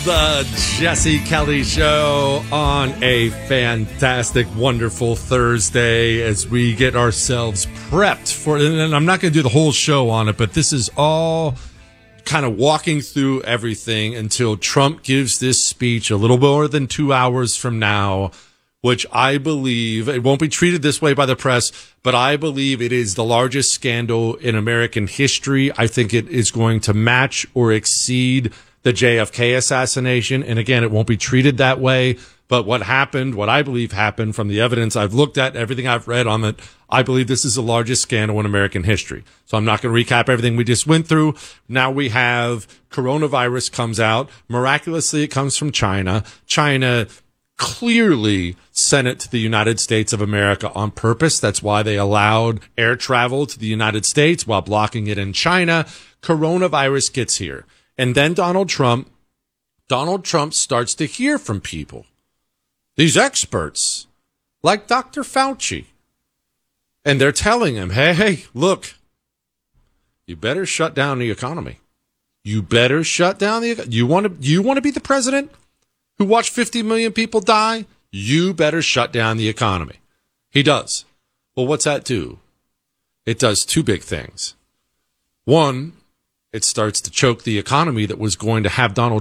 The Jesse Kelly Show on a fantastic, wonderful Thursday as we get ourselves prepped for, and I'm not going to do the whole show on it, but this is all kind of walking through everything until Trump gives this speech a little more than 2 hours from now, which I believe, it won't be treated this way by the press, but I believe it is the largest scandal in American history. I think it is going to match or exceed the JFK assassination. And again, it won't be treated that way. But what happened, what I believe happened from the evidence I've looked at, everything I've read on it, I believe this is the largest scandal in American history. So I'm not going to recap everything we just went through. Now we have coronavirus comes out. Miraculously, it comes from China. China clearly sent it to the United States of America on purpose. That's why they allowed air travel to the United States while blocking it in China. Coronavirus gets here. And then Donald Trump starts to hear from people, these experts like Dr. Fauci. And they're telling him, hey, look, you better shut down the economy. You better shut down the economy. You want to be the president who watched 50 million people die? You better shut down the economy. He does. Well, what's that do? It does two big things. One, it starts to choke the economy that was going to have Donald